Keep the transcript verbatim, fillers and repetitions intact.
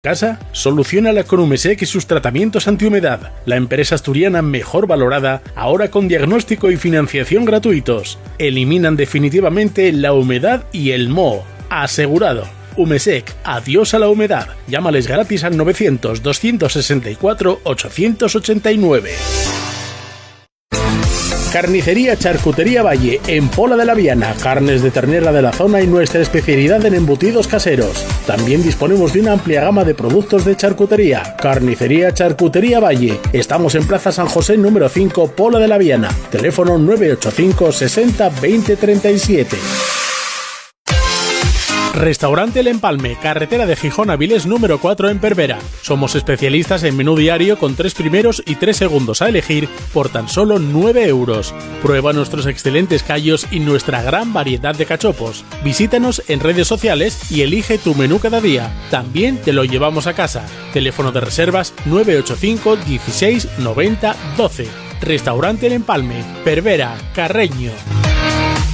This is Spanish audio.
¿Casa? Soluciónala con Umesec y sus tratamientos antihumedad. La empresa asturiana mejor valorada, ahora con diagnóstico y financiación gratuitos. Eliminan definitivamente la humedad y el moho. Asegurado. Umesec, adiós a la humedad. Llámales gratis al novecientos, doscientos sesenta y cuatro, ochocientos ochenta y nueve. Carnicería Charcutería Valle, en Pola de la Viana, carnes de ternera de la zona y nuestra especialidad en embutidos caseros. También disponemos de una amplia gama de productos de charcutería. Carnicería Charcutería Valle. Estamos en Plaza San José número cinco, Pola de la Viana. Teléfono nueve ocho cinco, sesenta, veinte, treinta y siete. Restaurante El Empalme, carretera de Gijón a Vilés número cuatro en Pervera. Somos especialistas en menú diario con tres primeros y tres segundos a elegir por tan solo nueve euros. Prueba nuestros excelentes callos y nuestra gran variedad de cachopos. Visítanos en redes sociales y elige tu menú cada día. También te lo llevamos a casa. Teléfono de reservas nueve ocho cinco, dieciséis, noventa, doce. Restaurante El Empalme, Pervera, Carreño.